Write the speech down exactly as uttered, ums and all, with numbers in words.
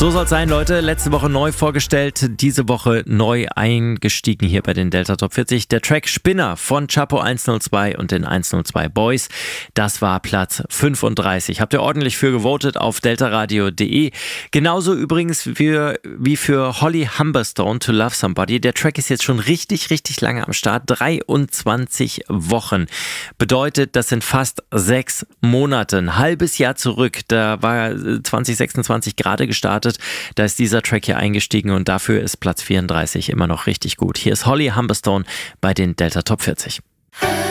So soll es sein, Leute. Letzte Woche neu vorgestellt, diese Woche neu eingestiegen hier bei den Delta Top vierzig. Der Track Spinner von Chapo hundertzwei und den hundertzwei Boys. Das war Platz fünfunddreißig. Habt ihr ordentlich für gewotet auf deltaradio punkt de. Genauso übrigens für, wie für Holly Humberstone, To Love Somebody. Der Track ist jetzt schon richtig, richtig lange am Start. dreiundzwanzig Wochen. Bedeutet, das sind fast sechs Monate. Ein halbes Jahr zurück. Da war zwanzig sechsundzwanzig gerade gestartet. Da ist dieser Track hier eingestiegen und dafür ist Platz vierunddreißig immer noch richtig gut. Hier ist Holly Humberstone bei den Delta Top vierzig.